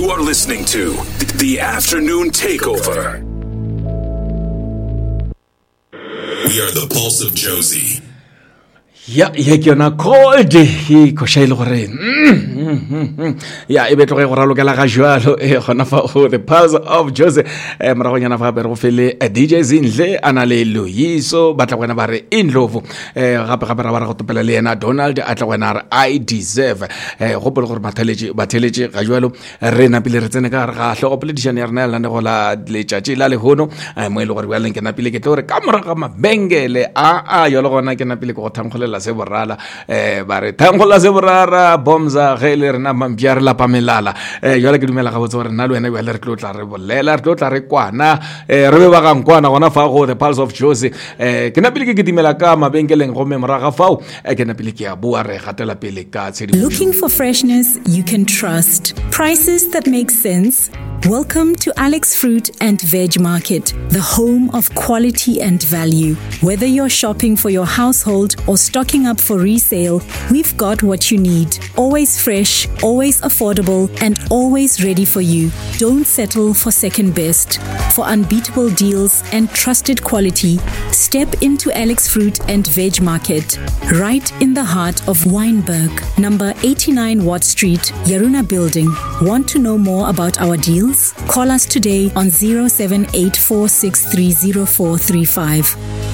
You are listening to The Afternoon Takeover. We are the Pulse of Josie. Ya ke yona cold e koshile gore ya e betlo go ralokela ga jwalo e gona fa go the Pulse of Josie moragonyana fa bere go fele DJ Zinhle ana le Loyiso batla gwena ba re Indlovu gape ra go topela le yena Donald atla gwena re I deserve go pele gore batheletse ga jwalo re na pile re tsene ka ga hlogo politician ya rena la ne go la letšatši la le hono mo ile gore ba leng ke na pile ke tlo re ka moraga mabengele a yo le gona ke na pile go thankgolela se borala ba re thankgola se borara bomza ge le rena mampia re la pamelala jwale ke dumela ga botse gore nna le wena bjale re tlo re bolela re tlo re kwana re be ba gang kwana gona fa go the Pulse of Josie ke na pele ke dimela ka mabenkeleng go memoraga fao ke na pele ke a bua re gatela pele ka tshedi. Looking for freshness you can trust, prices that make sense. Welcome to Alex Fruit and Veg Market, the home of quality and value. Whether you're shopping for your household or stocking up for resale, we've got what you need. Always fresh, always affordable, and always ready for you. Don't settle for second best. For unbeatable deals and trusted quality, step into Alex Fruit and Veg Market, right in the heart of Wynberg, number 89 Watt Street, Yaruna Building. Want to know more about our deals? Call us today on 0784630435.